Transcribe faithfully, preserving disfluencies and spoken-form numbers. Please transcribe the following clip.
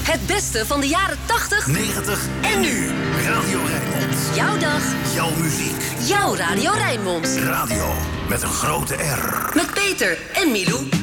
Het beste van de jaren tachtig, negentig en nu. Radio Rijnmond. Jouw dag. Jouw muziek. Jouw Radio Rijnmond. Radio met een grote R. Met Peter en Milou.